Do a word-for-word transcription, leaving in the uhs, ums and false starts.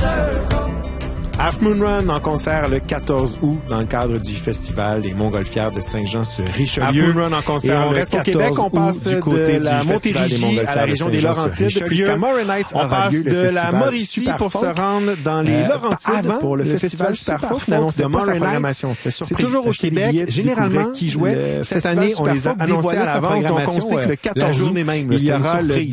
Half Moon Run en concert le quatorze août dans le cadre du festival des Montgolfières de Saint-Jean-sur-Richelieu. Half Moon Run en concert. Et on reste au Québec, on passe du côté de la Montérégie à la région des Laurentides, puisqu'à Morin Heights, on passe de la Mauricie pour se rendre dans les Laurentides pour le festival Superfolk n'annonçait pas sa programmation. C'est toujours au Québec, généralement qui jouait. Cette année, on les a annoncés à l'avance, donc on sait que le quatorze août, il y aura le